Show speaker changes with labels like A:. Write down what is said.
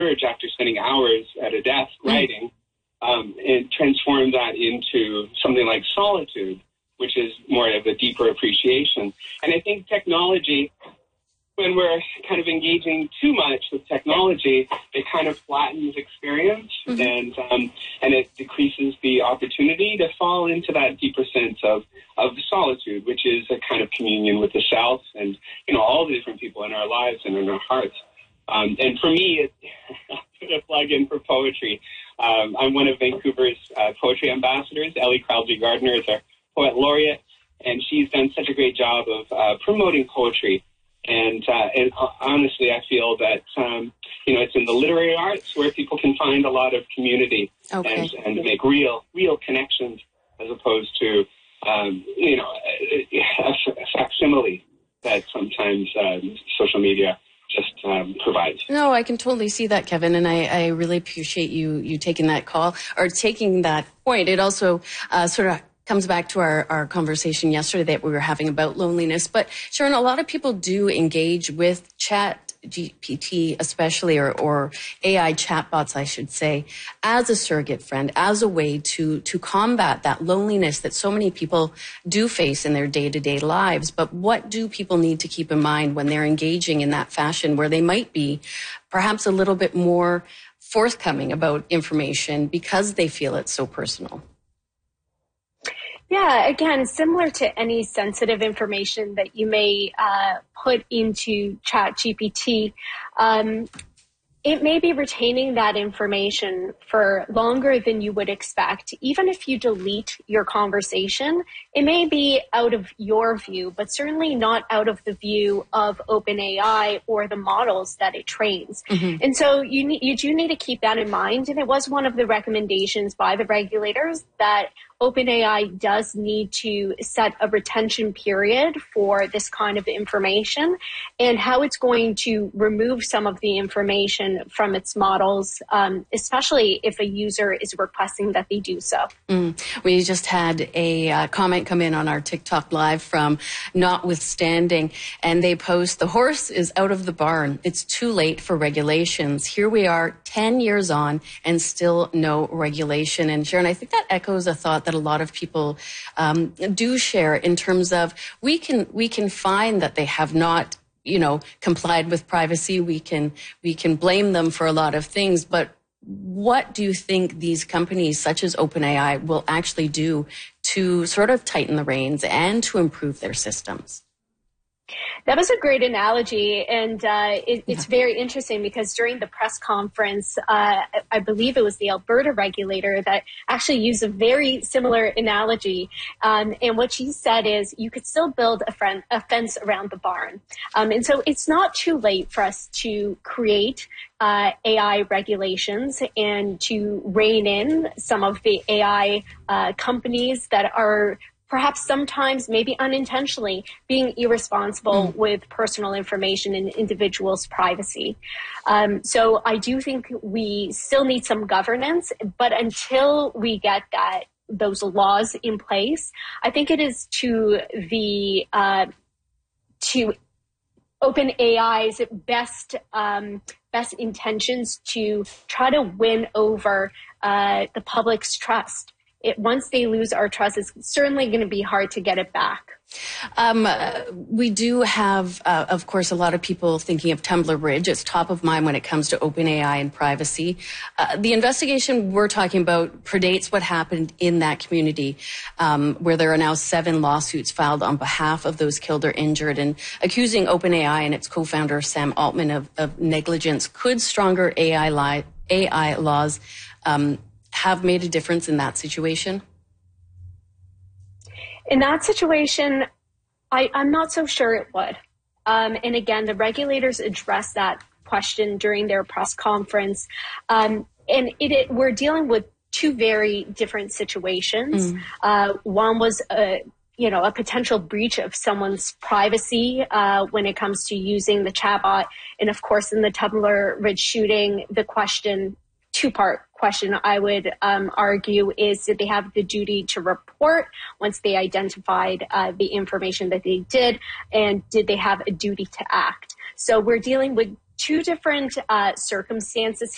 A: urge after spending hours at a desk writing, and transform that into something like solitude, which is more of a deeper appreciation. And I think technology, when we're kind of engaging too much with technology, it kind of flattens experience and it decreases the opportunity to fall into that deeper sense of solitude, which is a kind of communion with the self and, all the different people in our lives and in our hearts. And for me, I'll put a plug in for poetry. I'm one of Vancouver's poetry ambassadors. Ellie Crowley-Gardner is our poet laureate, and she's done such a great job of promoting poetry. And honestly, I feel that, it's in the literary arts where people can find a lot of community and make real connections as opposed to, a facsimile that sometimes social media just provides.
B: No, I can totally see that, Kevin, and I really appreciate you taking that call or taking that point. It also sort of comes back to our conversation yesterday that we were having about loneliness. But Sharon, a lot of people do engage with ChatGPT, especially, or AI chatbots, I should say, as a surrogate friend, as a way to combat that loneliness that so many people do face in their day-to-day lives. But what do people need to keep in mind when they're engaging in that fashion where they might be perhaps a little bit more forthcoming about information because they feel it's so personal?
C: Yeah, again, similar to any sensitive information that you may put into ChatGPT, it may be retaining that information for longer than you would expect. Even if you delete your conversation, it may be out of your view, but certainly not out of the view of OpenAI or the models that it trains. And so you do need to keep that in mind. And it was one of the recommendations by the regulators that OpenAI does need to set a retention period for this kind of information and how it's going to remove some of the information from its models, especially if a user is requesting that they do so.
B: We just had a comment come in on our TikTok live from Notwithstanding, and they post, "The horse is out of the barn. It's too late for regulations. Here we are 10 years on and still no regulation." And Sharon, I think that echoes a thought that a lot of people do share in terms of we can find that they have not complied with privacy. We can blame them for a lot of things, but what do you think these companies such as OpenAI will actually do to sort of tighten the reins and to improve their systems?
C: That was a great analogy, and it's very interesting because during the press conference, I believe it was the Alberta regulator that actually used a very similar analogy. And what she said is you could still build a fence around the barn. And so it's not too late for us to create AI regulations and to rein in some of the AI companies that are perhaps sometimes, maybe unintentionally, being irresponsible with personal information and individuals' privacy. So I do think we still need some governance, but until we get those laws in place, I think it is to OpenAI's best intentions to try to win over the public's trust. Once they lose our trust, it's certainly going to be hard to get it back.
B: We do have, of course, a lot of people thinking of Tumblr Bridge. It's top of mind when it comes to OpenAI and privacy. The investigation we're talking about predates what happened in that community, where there are now 7 lawsuits filed on behalf of those killed or injured and accusing OpenAI and its co-founder, Sam Altman, of negligence. Could stronger AI laws have made a difference in that situation?
C: In that situation, I'm not so sure it would. And again, the regulators addressed that question during their press conference. And we're dealing with 2 very different situations. One was a potential breach of someone's privacy when it comes to using the chatbot. And of course, in the Tumblr Ridge shooting, the question, 2-part question I would argue is, did they have the duty to report once they identified the information that they did, and did they have a duty to act? So we're dealing with 2 different circumstances